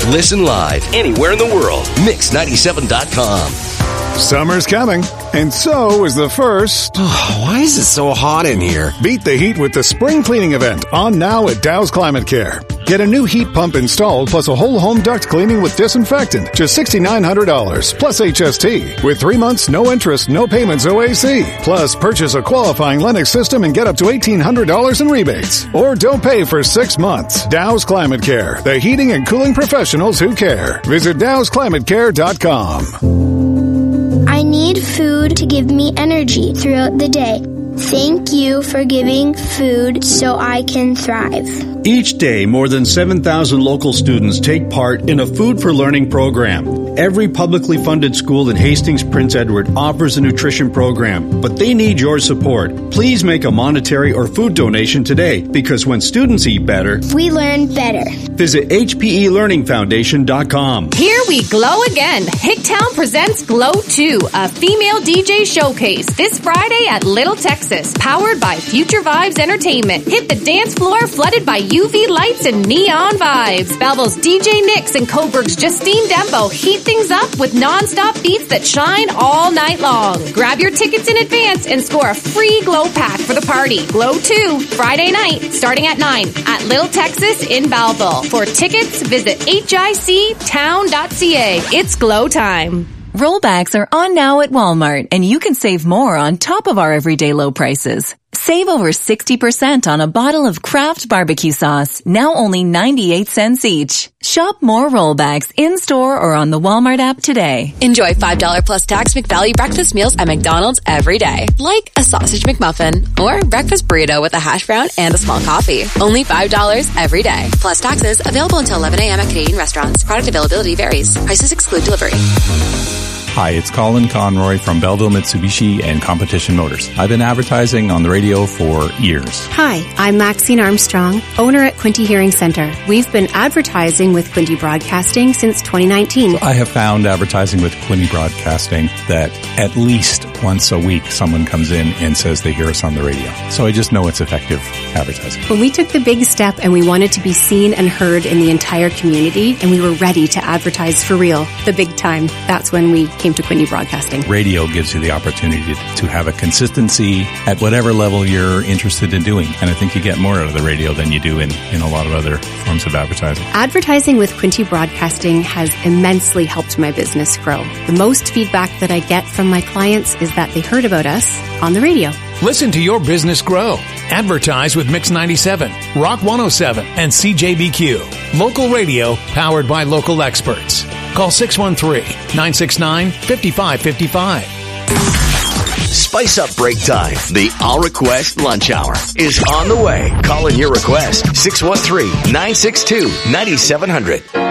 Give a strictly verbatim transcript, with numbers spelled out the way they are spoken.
Listen live anywhere in the world. mix ninety-seven dot com. Summer's coming, and so is the first. Oh, why is it so hot in here? Beat the heat with the spring cleaning event on now at Dow's Climate Care. Get a new heat pump installed plus a whole home duct cleaning with disinfectant. Just six thousand nine hundred dollars plus H S T. With three months, no interest, no payments O A C. Plus, purchase a qualifying Lennox system and get up to eighteen hundred dollars in rebates. Or don't pay for six months. Dow's Climate Care. The heating and cooling professionals who care. Visit Dows Climate Care dot com. I need food to give me energy throughout the day. Thank you for giving food so I can thrive. Each day, more than seven thousand local students take part in a Food for Learning program. Every publicly funded school in Hastings, Prince Edward offers a nutrition program, but they need your support. Please make a monetary or food donation today, because when students eat better, we learn better. Visit H P E Learning Foundation dot com. Here we glow again. Hicktown presents Glow two, a female D J showcase this Friday at Little Texas, powered by Future Vibes Entertainment. Hit the dance floor flooded by U V lights and neon vibes. Belleville's D J Nix and Coburg's Justine Dembo heat things up with non-stop beats that shine all night long. Grab your tickets in advance and score a free Glow pack for the party. Glow two, Friday night, starting at nine at Little Texas in Belleville. For tickets, visit H I C town dot C A. It's Glow time. Rollbacks are on now at Walmart, and you can save more on top of our everyday low prices. Save over sixty percent on a bottle of Kraft barbecue sauce, now only ninety-eight cents each. Shop more rollbacks in-store or on the Walmart app today. Enjoy five dollars plus tax McValue breakfast meals at McDonald's every day. Like a sausage McMuffin or breakfast burrito with a hash brown and a small coffee. Only five dollars every day. Plus taxes. Available until eleven a.m. at Canadian restaurants. Product availability varies. Prices exclude delivery. Hi, it's Colin Conroy from Belleville Mitsubishi and Competition Motors. I've been advertising on the radio for years. Hi, I'm Maxine Armstrong, owner at Quinte Hearing Center. We've been advertising with Quinte Broadcasting since twenty nineteen. So I have found advertising with Quinte Broadcasting that at least once a week someone comes in and says they hear us on the radio. So I just know it's effective advertising. When we took the big step and we wanted to be seen and heard in the entire community, and we were ready to advertise for real, the big time, that's when we came to Quinte Broadcasting. Radio gives you the opportunity to, to have a consistency at whatever level you're interested in doing. And I think you get more out of the radio than you do in, in a lot of other forms of advertising. Advertising with Quinte Broadcasting has immensely helped my business grow. The most feedback that I get from my clients is that they heard about us on the radio. Listen to your business grow. Advertise with Mix ninety-seven, Rock one oh seven, and C J B Q. Local radio powered by local experts. Call six one three, nine six nine, five five five five. Spice up break time. The All Request Lunch Hour is on the way. Call in your request. six one three, nine six two, nine seven zero zero.